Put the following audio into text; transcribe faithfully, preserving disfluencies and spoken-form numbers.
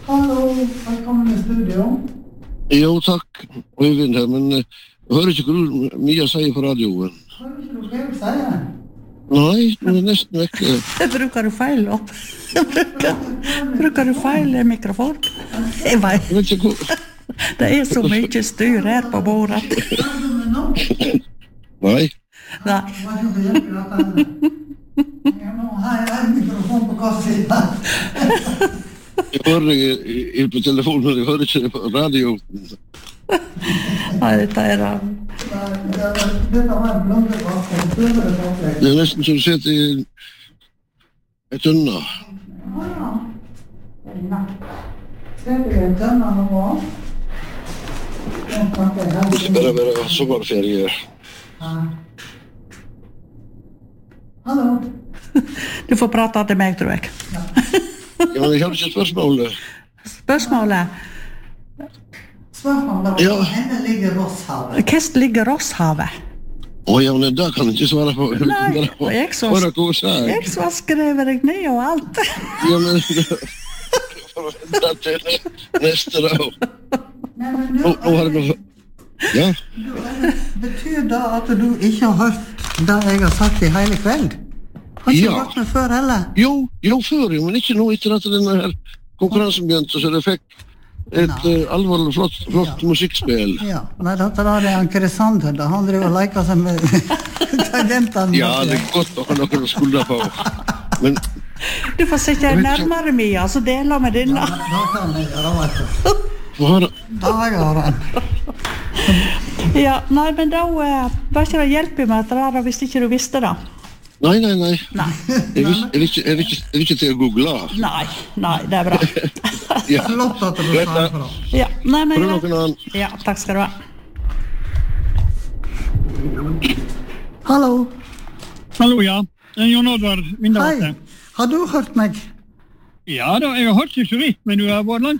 Hallo, velkommen i studio. Jo, takk, Øyvind her, men jeg hører ikke hva du Mia sier på radioen. Hører ikke du hva jeg sier? Nei, det er nesten vekke. Bruker du feil da? Bruker, bruker du feil mikrofon? Jeg vet. Jeg vet ikke hvor... Det er så mye styr her på bordet. Hører du meg nå? Nei. Nei. Jeg var ikke på hjelp i dette. Jeg må ha en mikrofon på kassen. Jeg hører deg på telefonen, jeg hører ikke på radio. Nei, dette er da. Dette var en blomsterbakke, en blomsterbakke. Det er nesten som du sitter i et tønne. Ja, ja. Skal du en tønne nå? Det skal bare være sommerferie. Hallo. Du får prate til meg, tror jeg. Ja, men jeg har ikke spørsmålet. Spørsmålet. Spørsmålet Ja. var, henne ligger Rosshavet. Hvordan ligger Rosshavet? Å ja, men det kan jeg ikke svare på. Nei, og jeg så- Hva er det hun sier? Jeg som har skrevet deg ned og alt. Ja, men... Det er neste da. Nei, men du, Nå nå har jeg noe... Ja, du, betyr det at du ikke har hørt det jeg har sagt i hele kveld? Har ikke Ja. hørt meg før heller? jo, jo før, jo, men ikke nå etter at denne her konkurransen begynte, så det fikk et uh, alvorlig flott, flott musikkspill. Ja, nei, dette der er en Krisander, da han driver og leker seg med tangentene. Ja, det er godt å ha noen å skulde på. Men Du får sitte nærmere Mia, så deler med denne. Da kan jeg gjøre, vet du. hva har Da gjør han. Ja, nei, men da eh, var ikke det hjelper med at det der hvis ikke du visste det. Nei, nei, nei. Nei, Jeg vil, jeg vil, ikke, jeg vil, ikke, jeg vil ikke til å google. nei, nei, det er bra. Ja. Flott at du Greit, svarer da. for det. Ja, nei, men Prøv noen annen. ja, takk skal du ha. Hallo. Hallo, ja. Det er Jon Oddvar Hei. Vindervarte. Har du hørt meg? Ja da, jeg har hørt det så vidt, men du har vært langt